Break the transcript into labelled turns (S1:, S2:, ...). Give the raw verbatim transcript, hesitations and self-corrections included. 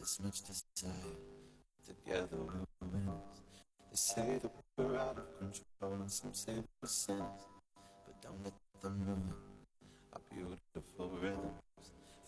S1: this much desire. Together we're winners. They say that we're out of control, and some say we're sinners. But don't let them ruin our beautiful